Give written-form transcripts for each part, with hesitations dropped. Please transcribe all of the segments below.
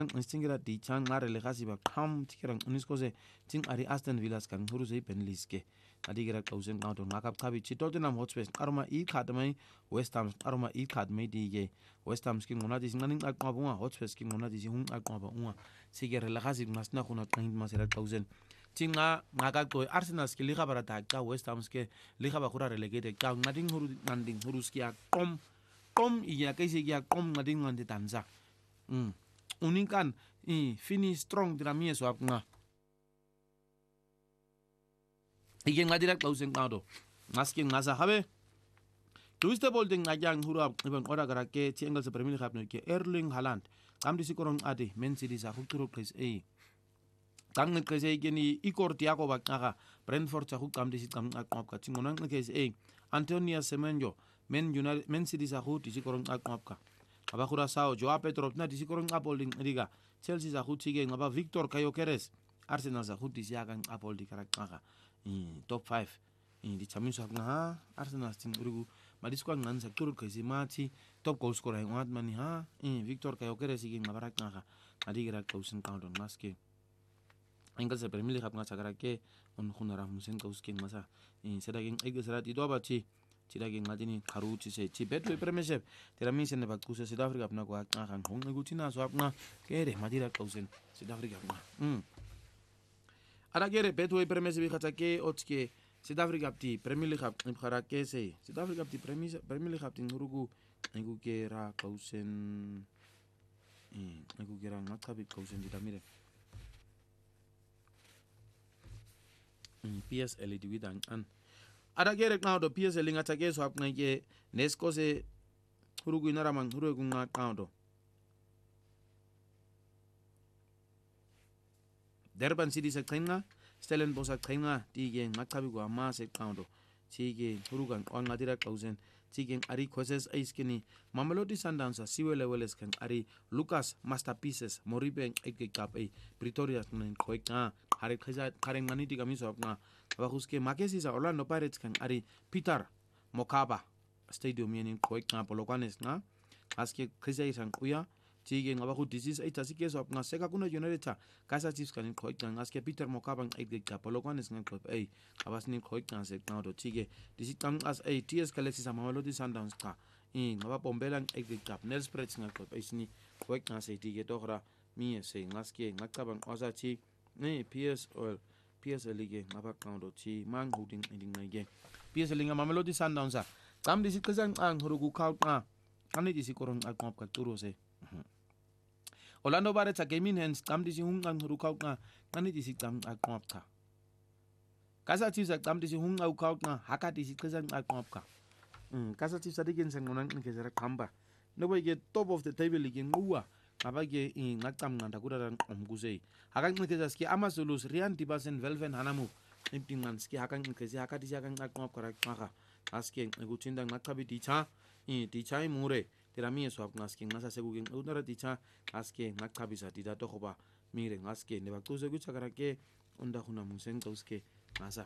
Stingira di chan ngare le gasi ba kam tikira uniskose ting ari Aston Villas kan huruse penliske adigira kausen kauto ngakap kabi chi Tottenham Hotspur aroma I kadmai West Ham aroma I kadmai dige West Ham skin ngona di singaning akmabunga Hotspur skin ngona di hun akmabunga sigere le gasi ngasna kuna kind masera kausen tinga ngaka to Arsenal ski liga barata ka West Ham ski liga ba kura relegated ka ngading huru nganding huruski kom iya kaisi ya kom ngading ngandi tanza unikan finish strong dinamie so apnga igen ngadira klausen ngado maski ngasa habe Tuiste bolding ngajang hurap ibang ora garake ti engel se premier cup ke Erling Haaland amdi sikorong ade Men City sa huturo kres tang kres geni ikor tiako bakaka Brentford sa huk amdi sit kam akmap ka tingonang kres Antonio Semenyo Men City sa hut sikorong akmap ka abakura sao Joao Pedro na disikorong apolding liga Chelsea sa hutige ngaba Victor Kayokeres Arsenal sa huti siakan apoldi karakaka top 5 di chamin so ha Arsenal tin urugu madisko ngan sa turut kaisi mati top goal scorer ngat mani ha Victor Kayokeres igi ngabarak ngaka adigira kausin kaudon maske engel sa premier league ngasa garake on khunara musen kauske ngasa sedaging egesrat idobati Tidagi ngadini karuchi se chi betwe premiership tera mi sene bakusa South Africa apna ko akan hong ngutina so apna kere madira kausen South Africa apna ara kere betwe premiership khatake otke South Africa apti Premier League khara ke se South Africa apti Premier League apti ngurugu ngu kera kausen ngu kera ngakabi kausen ditamire PSL di widang an ada gere kaudo PSL ngatake so apna ke nesko se hurugu inara man hurugu ngakaudo Durban City sa krenga Stellenbosch sa krenga tige ngakabi go ama se kaudo tige hurugan ongadira kausen tige ari causes aiskini Mamelodi Sundowns sa siwele weles kan ari Lucas Masterpieces Moribe ekekape Pretoria nen koika hari khaza karen ngani diga mi so apna abakuske makesi sa Orlando Pirates kan ari Peter Mokaba Stadium yenin koika polokwanes na aske khaza isan kuya tige ngabaku disease itasike so apna seka kuna United Kaizer Chiefs kan koika aske Peter Mokaba ekeka polokwanes ngan club abasni koika se kaudo tige disikam as TS Galaxy sa Mamelodi Sundowns ka ngaba bombela ekeka Nelspruit ngan club isni koika se tige tohra mi se ngaske ngakabang osachi PSL League ngaba kaundo chi mang holding ending ngai PSL League Mamelodi Sundowns kam disi kazang ang hurugu kauka kani disi korong akmap ka turo se Orlando Pirates gaming hands kam disi hungang hurugu kauka kani disi kam akmap ka Kaizer Chiefs kam disi hungang kauka haka disi kazang akmap ka Kaizer Chiefs adigen sangonang ngezera kamba no ge top of the table league nguwa abage ngakam nganda kudaran omgusei hakan ngezaski amazulus rian dibasen velven hanamu imptinganski hakan ngezi hakati hakan akmap karak maka aski ngutinda ngakabi dicha dicha mure tirami swap ngaski ngasa segugen udara dicha aski ngakabi sa dida tokoba mire ngaski ne bakuze guchakarake unda khuna musen kauske ngasa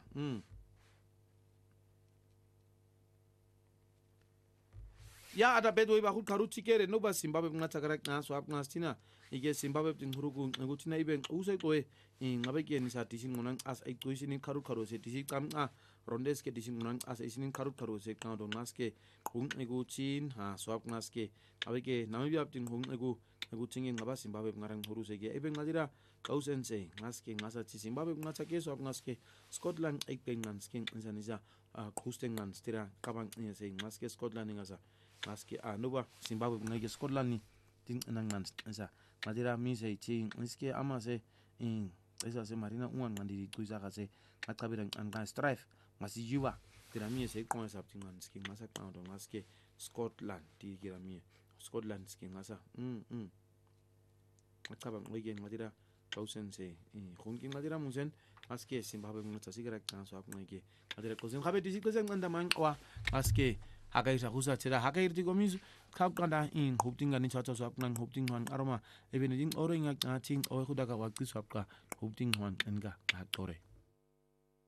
ya ada bedwe ba hut karuchi kere no ba Zimbabwe ngata karak na so apna stina ige Zimbabwe tin hurugu ngutina iben use koe ngabe ke ni sati sin ngonang as ai tuisinin karu se tisi kam rondes ke tisi ngonang as isinin karu se ka don maske kung nguchin ha so apna ske abe ke Namibia tin kung ngu tingin ngaba Zimbabwe ngarang huru se ge iben ngadira kausense ngaske ngasa ti Zimbabwe ngata ke so apna ske Scotland ai pengan ske nsanisa kustengan stira kabang se ngaske Scotland ngasa maski nuba Zimbabwe ngage Scotland ni tin nangan sa madira mi se chi iske ama se esa se marina ngandiri tuiza ka se akabira anga strife masi yuba tira mi se ko sa tin ngan ski masa ka do maske Scotland ti gira mi Scotland ski ngasa akaba ngage madira kausen se khunki madira musen maske Zimbabwe ngata sigara kan so ngage madira kausen khabe disi ko se nganda man kwa maske hakai sa khusa chira hakai rti komis khap kanda hopting ani chacha swap nang hopting han aroma even ding oringa ching o khuda ka wakti swap ka hopting han enga ha tore